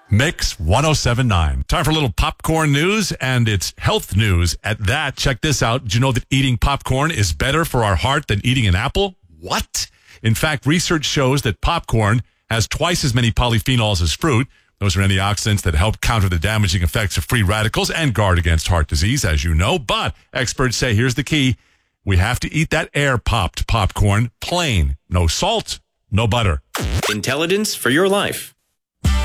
Mix 107.9. Time for a little popcorn news, and it's health news at that. Check this out. Did you know that eating popcorn is better for our heart than eating an apple? What? In fact, research shows that popcorn has twice as many polyphenols as fruit. Those are antioxidants that help counter the damaging effects of free radicals and guard against heart disease, as you know. But experts say here's the key. We have to eat that air-popped popcorn plain. No salt, no butter. Intelligence for your life.